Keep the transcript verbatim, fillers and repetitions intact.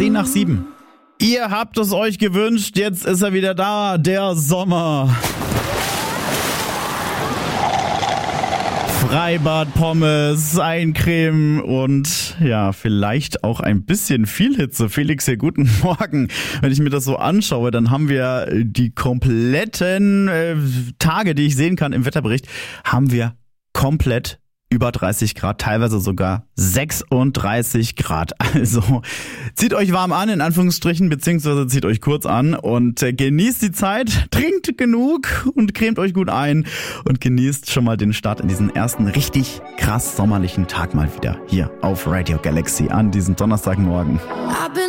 zehn nach sieben. Ihr habt es euch gewünscht, jetzt ist er wieder da, der Sommer. Freibad, Pommes, Eincremen und ja, vielleicht auch ein bisschen viel Hitze. Felix, hier, guten Morgen. Wenn ich mir das so anschaue, dann haben wir die kompletten äh, Tage, die ich sehen kann im Wetterbericht, haben wir komplett über dreißig Grad, teilweise sogar sechsunddreißig Grad. Also zieht euch warm an, in Anführungsstrichen, beziehungsweise zieht euch kurz an und äh, genießt die Zeit, trinkt genug und cremt euch gut ein und genießt schon mal den Start in diesen ersten richtig krass sommerlichen Tag mal wieder hier auf Radio Galaxy an diesem Donnerstagmorgen.